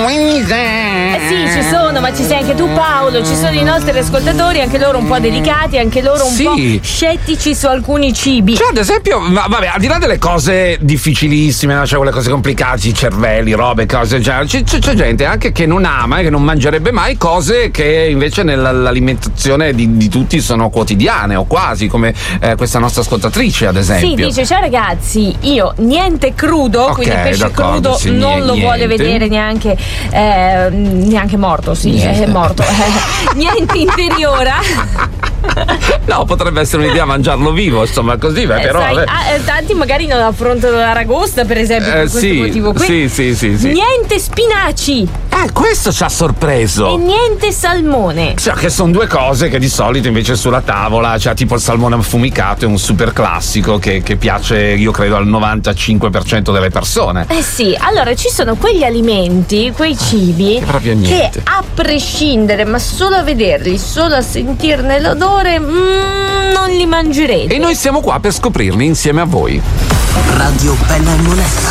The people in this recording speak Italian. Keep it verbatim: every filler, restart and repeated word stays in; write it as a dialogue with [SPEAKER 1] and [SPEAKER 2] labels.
[SPEAKER 1] Eh
[SPEAKER 2] sì, ci sono, ma ci sei anche tu, Paolo. Ci sono i nostri ascoltatori, anche loro un po' delicati, anche loro un
[SPEAKER 1] sì.
[SPEAKER 2] po' scettici su alcuni cibi.
[SPEAKER 1] Cioè, ad esempio, ma, vabbè, al di là delle cose difficilissime, no? Cioè quelle cose complicate, i cervelli, robe, cose, cioè, c'è, c'è gente anche che non ama e che non mangerebbe mai cose che invece nell'alimentazione di, di tutti sono quotidiane o quasi, come eh, questa nostra ascoltatrice, ad esempio.
[SPEAKER 2] Sì, dice: ciao ragazzi, io niente crudo,
[SPEAKER 1] okay,
[SPEAKER 2] quindi pesce crudo
[SPEAKER 1] sì,
[SPEAKER 2] non
[SPEAKER 1] niente.
[SPEAKER 2] lo vuole vedere neanche eh, neanche morto, sì, niente. È morto. Niente interiora.
[SPEAKER 1] No, potrebbe essere un'idea mangiarlo vivo, insomma, così, beh,
[SPEAKER 2] eh,
[SPEAKER 1] però
[SPEAKER 2] sai, ah, tanti magari non affrontano l'aragosta, per esempio, per
[SPEAKER 1] eh,
[SPEAKER 2] questo
[SPEAKER 1] sì,
[SPEAKER 2] motivo qui.
[SPEAKER 1] Sì, sì, sì, sì.
[SPEAKER 2] Niente spinaci.
[SPEAKER 1] Eh, questo ci ha sorpreso.
[SPEAKER 2] E niente salmone.
[SPEAKER 1] Cioè, che sono due cose che di solito invece sulla tavola, cioè tipo il salmone affumicato è un super classico che, che piace, io credo, al novantacinque per cento delle persone.
[SPEAKER 2] Eh sì, allora ci sono quegli alimenti, quei cibi
[SPEAKER 1] che,
[SPEAKER 2] che a prescindere, ma solo a vederli, solo a sentirne l'odore, mm, non li mangerete.
[SPEAKER 1] E noi siamo qua per scoprirli insieme a voi.
[SPEAKER 3] Radio Bella e Monella.